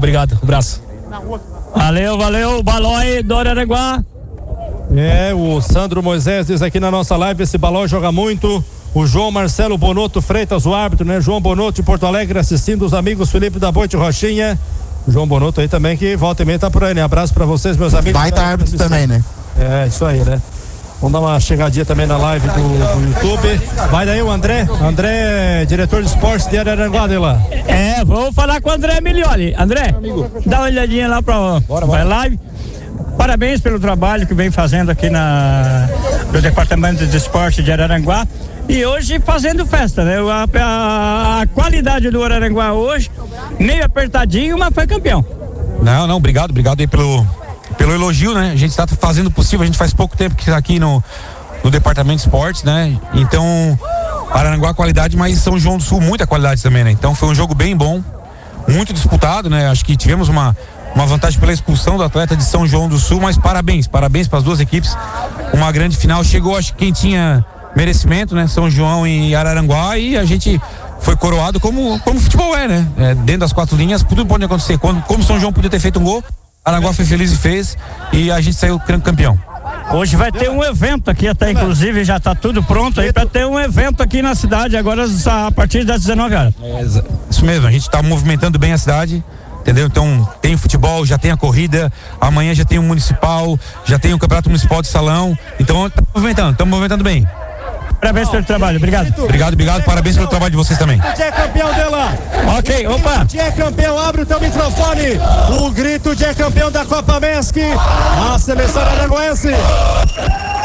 obrigado. Um abraço. Valeu, Balói do Araranguá. O Sandro Moisés diz aqui na nossa live, esse Balói joga muito. O João Marcelo Bonotto Freitas, o árbitro, né? João Bonotto de Porto Alegre assistindo os amigos Felipe da Boite Rochinha. O João Bonotto aí também que volta e meia tá por aí, né? Abraço pra vocês, meus amigos. Baita árbitro também, né? Isso aí, né? Vamos dar uma chegadinha também na live do YouTube. Vai daí o André, diretor de esportes de Araranguá, de lá. Vou falar com o André Milioli. André, dá uma olhadinha lá pra live. Parabéns pelo trabalho que vem fazendo aqui no Departamento de Esporte de Araranguá. E hoje fazendo festa, né? A qualidade do Araranguá hoje, meio apertadinho, mas foi campeão. Não, obrigado aí pelo elogio, né? A gente está fazendo o possível, a gente faz pouco tempo que está aqui no Departamento de Esportes, né? Então, Araranguá qualidade, mas São João do Sul muita qualidade também, né? Então foi um jogo bem bom, muito disputado, né? Acho que tivemos uma vantagem pela expulsão do atleta de São João do Sul, mas parabéns para as duas equipes. Uma grande final, chegou acho que quem tinha merecimento, né? São João e Araranguá, e a gente foi coroado como futebol né? Dentro das quatro linhas, tudo pode acontecer. Como São João podia ter feito um gol, Araranguá foi feliz e fez, e a gente saiu campeão. Hoje vai ter um evento aqui, até inclusive já está tudo pronto aí para ter um evento aqui na cidade agora a partir das 19 horas. Isso mesmo, a gente está movimentando bem a cidade, entendeu? Então tem o futebol, já tem a corrida, amanhã já tem o municipal, já tem o campeonato municipal de salão, então estamos movimentando bem. Parabéns pelo trabalho, obrigado. Obrigado, parabéns pelo trabalho de vocês também. É campeão dela. Ok, opa. É campeão, abre o teu microfone. O grito de é campeão da Copa MESC. A seleção araranguense.